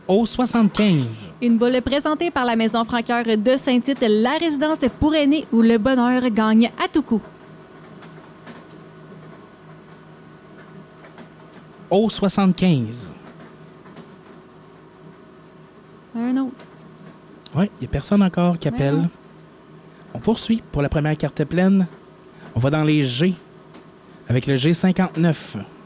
Au 75. Une boule présentée par la Maison Francoeur de Saint-Tite, la résidence pour aînés où le bonheur gagne à tout coup. Au 75. Un autre. Oui, il n'y a personne encore qui appelle. Non. On poursuit pour la première carte pleine. On va dans les G avec le G59.